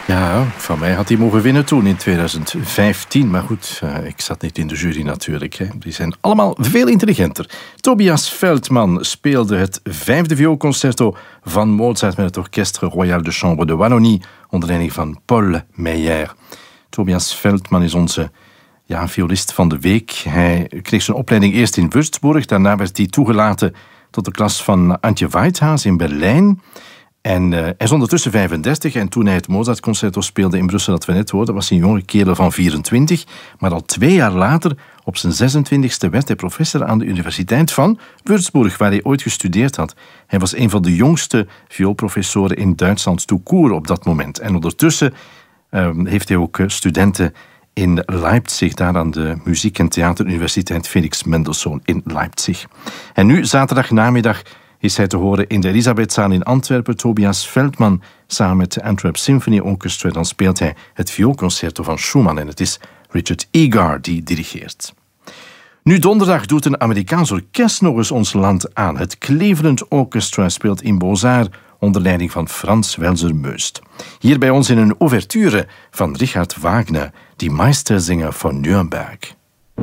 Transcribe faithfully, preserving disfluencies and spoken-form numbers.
Ja, van mij had hij mogen winnen toen in tweeduizend vijftien. Maar goed, uh, ik zat niet in de jury natuurlijk. Hè. Die zijn allemaal veel intelligenter. Tobias Veltman speelde het vijfde vioolconcerto van Mozart met het Orchestre Royal de Chambre de Wallonie onder leiding van Paul Meyer. Tobias Veltman is onze ja, violist van de week. Hij kreeg zijn opleiding eerst in Würzburg. Daarna werd hij toegelaten tot de klas van Antje Weithaas in Berlijn. En uh, hij is ondertussen vijfendertig en toen hij het Mozart-concerto speelde in Brussel, dat we net hoorden, was hij een jonge kerel van vierentwintig. Maar al twee jaar later, op zijn zesentwintigste, werd hij professor aan de Universiteit van Würzburg, waar hij ooit gestudeerd had. Hij was een van de jongste vioolprofessoren in Duitsland tout court op dat moment. En ondertussen uh, heeft hij ook studenten in Leipzig, daar aan de Muziek- en Theateruniversiteit Felix Mendelssohn in Leipzig. En nu, zaterdag namiddag, is hij te horen in de Elisabethzaal in Antwerpen. Tobias Veltman samen met de Antwerp Symphony Orchestra. Dan speelt hij het vioolconcerto van Schumann en het is Richard Egar die dirigeert. Nu donderdag doet een Amerikaans orkest nog eens ons land aan. Het Cleveland Orchestra speelt in Beaux-Arts onder leiding van Frans Welser-Möst. Hier bij ons in een ouverture van Richard Wagner, die Meistersinger van Nürnberg.